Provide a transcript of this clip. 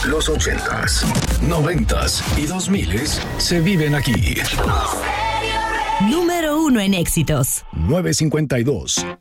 Los 80s, 90s y 2000s se viven aquí. Número 1 en éxitos. 952.